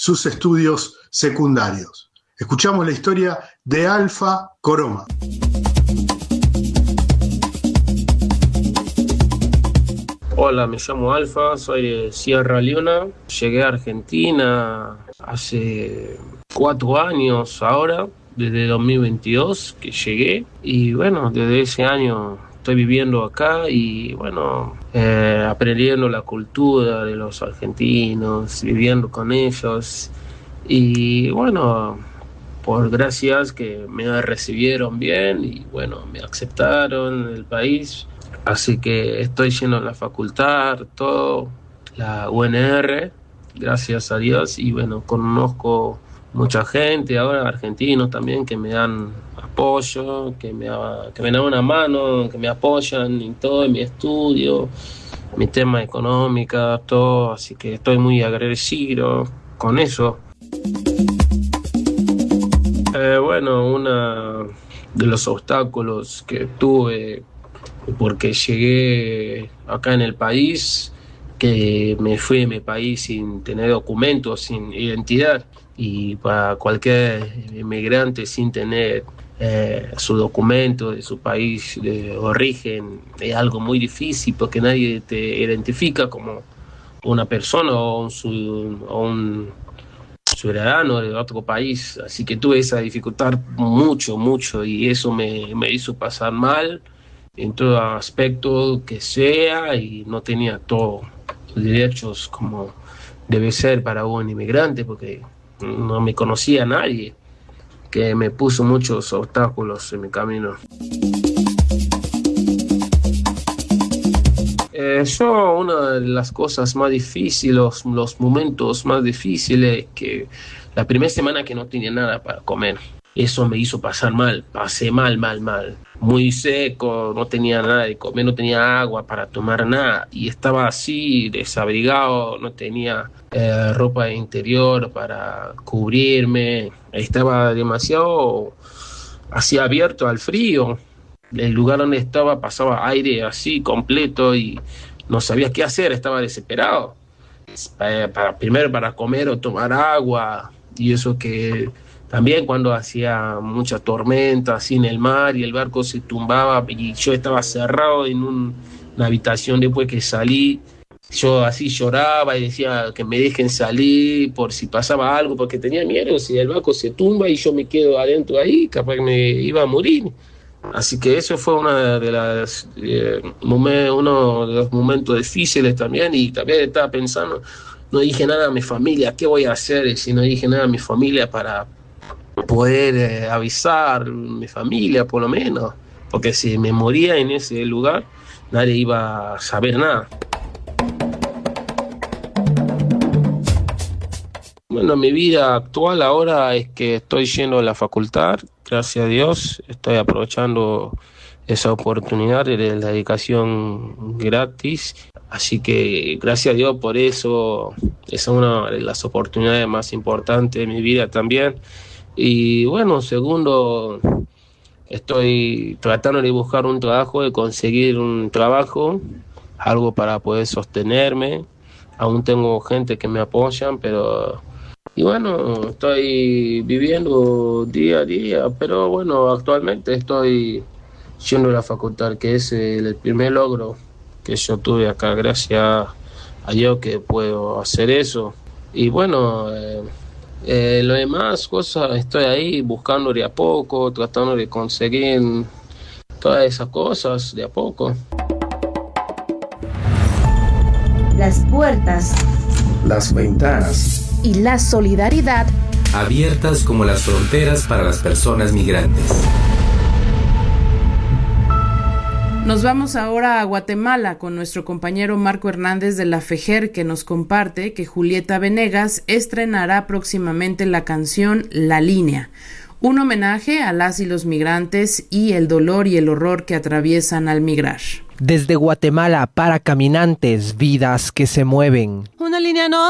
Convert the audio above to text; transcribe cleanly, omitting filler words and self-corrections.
sus estudios secundarios. Escuchamos la historia de Alfa Coroma. Hola, me llamo Alfa, soy de Sierra Leona. Llegué a Argentina hace 4 años ahora, desde 2022 que llegué. Y bueno, desde ese año estoy viviendo acá y bueno, aprendiendo la cultura de los argentinos, viviendo con ellos. Y bueno, por gracias que me recibieron bien y bueno, me aceptaron en el país. Así que estoy yendo a la facultad, todo, la UNR, gracias a Dios. Y bueno, conozco mucha gente ahora, argentinos también, que me dan apoyo, que me dan una mano, que me apoyan en todo, en mi estudio, mi tema económico, todo. Así que estoy muy agradecido con eso. Bueno, uno de los obstáculos que tuve porque llegué acá en el país, que me fui de mi país sin tener documentos, sin identidad, y para cualquier inmigrante sin tener su documento de su país de origen es algo muy difícil porque nadie te identifica como una persona o un ciudadano de otro país. Así que tuve esa dificultad mucho, y eso me hizo pasar mal en todo aspecto que sea, y no tenía todos los derechos como debe ser para un inmigrante, porque no me conocía a nadie, que me puso muchos obstáculos en mi camino. Una de las cosas más difíciles, los momentos más difíciles, que la primera semana que no tenía nada para comer. Eso me hizo pasar mal, pasé mal. Muy seco, no tenía nada de comer, no tenía agua para tomar nada. Y estaba así, desabrigado, no tenía ropa interior para cubrirme. Estaba demasiado así abierto al frío. El lugar donde estaba pasaba aire así completo y no sabía qué hacer, estaba desesperado. Primero para comer o tomar agua, y eso que también cuando hacía mucha tormenta así en el mar y el barco se tumbaba y yo estaba cerrado en una habitación. Después que salí, yo así lloraba y decía que me dejen salir por si pasaba algo, porque tenía miedo, si el barco se tumba y yo me quedo adentro ahí, capaz que me iba a morir. Así que eso fue uno de los momentos difíciles también. Y también estaba pensando, no dije nada a mi familia, ¿qué voy a hacer si no dije nada a mi familia para poder avisar a mi familia por lo menos? Porque si me moría en ese lugar, nadie iba a saber nada. Bueno, mi vida actual ahora es que estoy yendo a la facultad, gracias a Dios, estoy aprovechando esa oportunidad de la educación gratis, así que gracias a Dios por eso, esa es una de las oportunidades más importantes de mi vida también. Y bueno, segundo, estoy tratando de buscar un trabajo, de conseguir un trabajo, algo para poder sostenerme. Aún tengo gente que me apoyan, pero... Y bueno, estoy viviendo día a día, pero bueno, actualmente estoy yendo a la facultad, que es el primer logro que yo tuve acá, gracias a Dios que puedo hacer eso. Y bueno, lo demás cosas, estoy ahí buscando de a poco, tratando de conseguir todas esas cosas de a poco. Las puertas, las ventanas y la solidaridad abiertas como las fronteras para las personas migrantes. Nos vamos ahora a Guatemala con nuestro compañero Marco Hernández de la FEJER, que nos comparte que Julieta Venegas estrenará próximamente la canción La Línea, un homenaje a las y los migrantes y el dolor y el horror que atraviesan al migrar. Desde Guatemala para caminantes, vidas que se mueven. Una línea no